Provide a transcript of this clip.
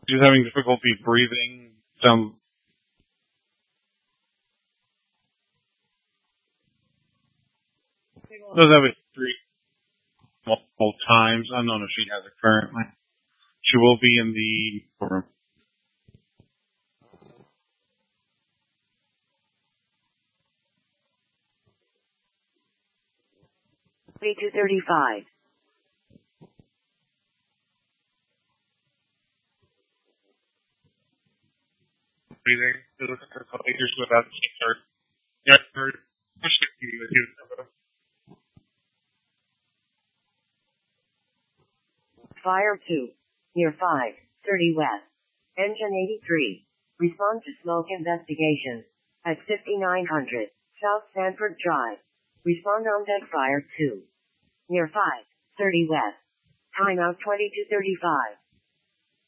She's having difficulty breathing. Does have a history multiple times. I don't know if she has it currently. She will be in the room. 2235. Breathing. It looks like a couple of years without start. Yeah, push the key with you. Fire 2. Near 5:30 West. Engine 83. Respond to smoke investigation. At 5900 South Sanford Drive. Respond on deck Fire 2. Near 5:30 West. Timeout 2235.